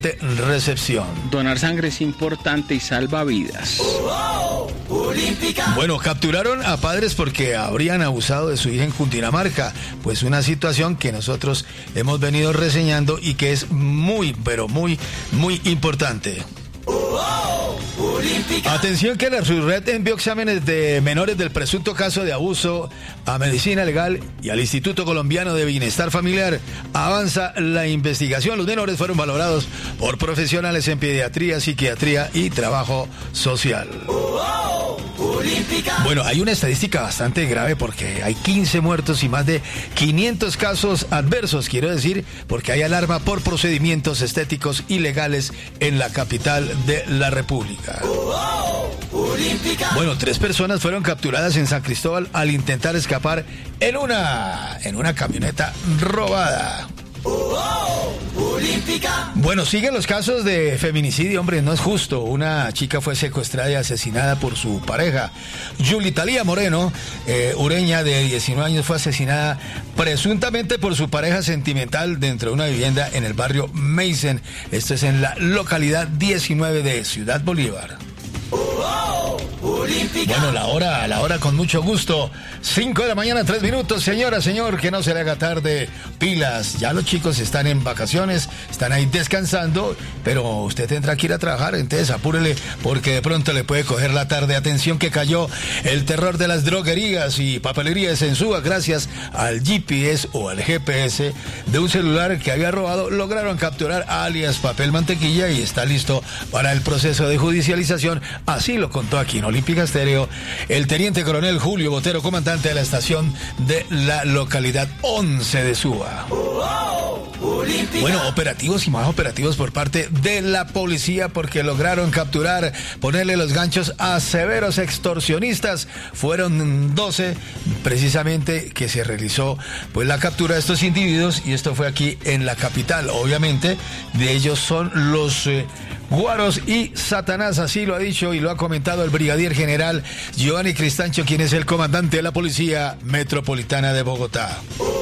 recepción. Donar sangre es importante y salva vidas. Bueno, capturaron a padres porque habrían abusado de su hija en Cundinamarca, pues una situación que nosotros hemos venido reseñando y que es muy, pero muy, muy importante. Atención que la subred envió exámenes de menores del presunto caso de abuso a Medicina Legal y al Instituto Colombiano de Bienestar Familiar. Avanza la investigación. Los menores fueron valorados por profesionales en pediatría, psiquiatría y trabajo social. Bueno, hay una estadística bastante grave porque hay 15 muertos y más de 500 casos adversos, quiero decir, porque hay alarma por procedimientos estéticos ilegales en la capital de la República. Bueno, 3 personas fueron capturadas en San Cristóbal al intentar escapar en una camioneta robada. Bueno, siguen los casos de feminicidio, hombre, no es justo. Una chica fue secuestrada y asesinada por su pareja. Yulitalia Moreno, ureña de 19 años, fue asesinada presuntamente por su pareja sentimental dentro de una vivienda en el barrio Mason. Esto es en la localidad 19 de Ciudad Bolívar. Bueno, la hora con mucho gusto. 5 de la mañana, 3 minutos. Señora, señor, que no se le haga tarde. Pilas, ya los chicos están en vacaciones, están ahí descansando, pero usted tendrá que ir a trabajar, entonces apúrele, porque de pronto le puede coger la tarde. Atención que cayó el terror de las droguerías y papelerías en Suba gracias al GPS o al GPS de un celular que había robado. Lograron capturar alias Papel Mantequilla y está listo para el proceso de judicialización. Así lo contó aquí en Olímpica Estéreo el teniente coronel Julio Botero, comandante de la estación de la localidad 11 de Suba. Bueno, operativos y más operativos por parte de la policía porque lograron capturar, ponerle los ganchos a severos extorsionistas. Fueron 12 precisamente que se realizó pues la captura de estos individuos y esto fue aquí en la capital. Obviamente de ellos son los Guaros y Satanás, así lo ha dicho y lo ha comentado el brigadier general Giovanni Cristancho, quien es el comandante de la Policía Metropolitana de Bogotá.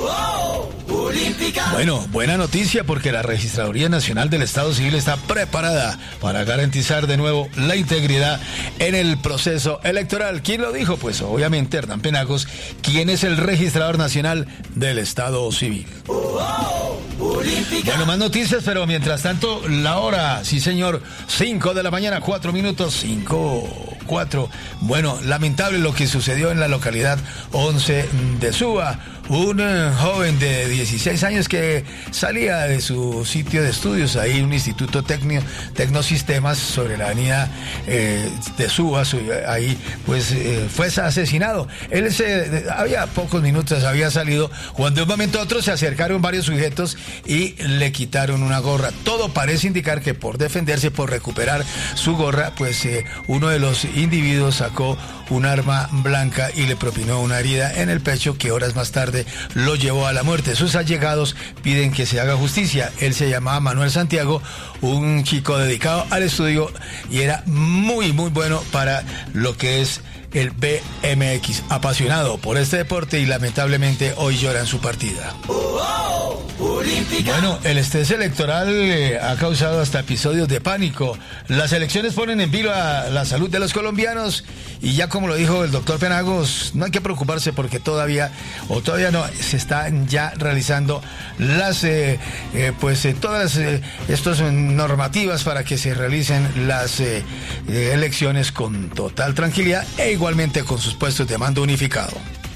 Bueno, buena noticia porque la Registraduría Nacional del Estado Civil está preparada para garantizar de nuevo la integridad en el proceso electoral. ¿Quién lo dijo? Pues obviamente Hernán Penagos, quien es el registrador nacional del Estado Civil. Bueno, más noticias, pero mientras tanto, la hora, sí señor, 5 de la mañana, 4 minutos, 5:04. Bueno, lamentable lo que sucedió en la localidad 11 de Suba. Un joven de 16 años que salía de su sitio de estudios, ahí un instituto Tecnosistemas sobre la avenida de Suba, ahí pues fue asesinado. Él había pocos minutos, había salido, cuando de un momento a otro se acercaron varios sujetos y le quitaron una gorra. Todo parece indicar que por defenderse, por recuperar su gorra, pues uno de los individuos sacó un arma blanca y le propinó una herida en el pecho que horas más tarde lo llevó a la muerte. Sus allegados piden que se haga justicia. Él se llamaba Manuel Santiago, un chico dedicado al estudio y era muy, muy bueno para lo que es el BMX, apasionado por este deporte y lamentablemente hoy llora en su partida. Bueno, el estrés electoral ha causado hasta episodios de pánico. Las elecciones ponen en vilo a la salud de los colombianos y ya como lo dijo el doctor Penagos, no hay que preocuparse porque todavía no, se están ya realizando las todas estas normativas para que se realicen las elecciones con total tranquilidad e igualmente con sus puestos de mando unificado.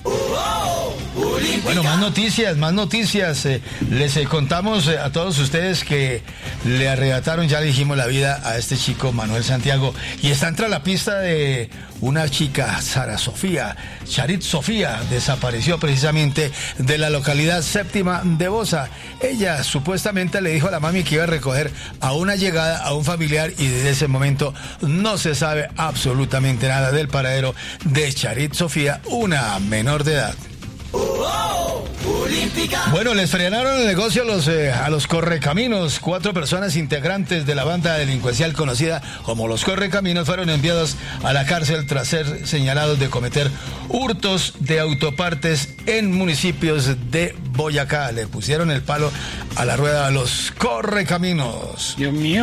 Bueno, más noticias. Les contamos a todos ustedes que le arrebataron, ya le dijimos, la vida a este chico Manuel Santiago y está tras la pista de una chica, Sara Sofía, Charit Sofía, desapareció precisamente de la localidad séptima de Bosa. Ella supuestamente le dijo a la mami que iba a recoger a una llegada, a un familiar y desde ese momento no se sabe absolutamente nada del paradero de Charit Sofía, una menor de edad. Bueno, les frenaron el negocio a los correcaminos. 4 personas integrantes de la banda delincuencial conocida como los correcaminos fueron enviados a la cárcel tras ser señalados de cometer hurtos de autopartes en municipios de Boyacá. Le pusieron el palo a la rueda a los correcaminos. Dios mío.